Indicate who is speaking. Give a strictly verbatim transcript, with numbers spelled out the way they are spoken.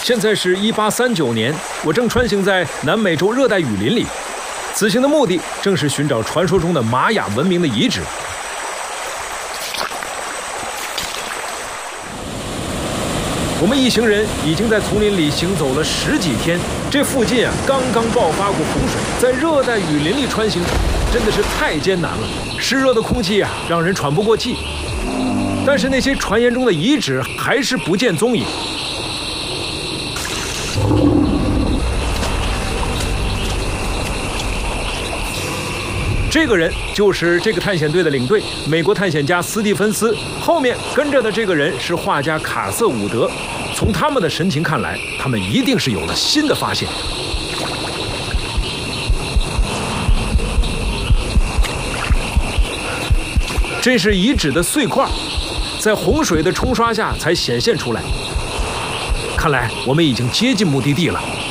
Speaker 1: 现在是一八三九年，我正穿行在南美洲热带雨林里，此行的目的正是寻找传说中的玛雅文明的遗址。我们一行人已经在丛林里行走了十几天，这附近啊刚刚爆发过洪水，在热带雨林里穿行真的是太艰难了，湿热的空气啊让人喘不过气。但是那些传言中的遗址还是不见踪影。这个人就是这个探险队的领队，美国探险家斯蒂芬斯。后面跟着的这个人是画家卡瑟伍德。从他们的神情看来，他们一定是有了新的发现。这是遗址的碎块，在洪水的冲刷下才显现出来。看来我们已经接近目的地了。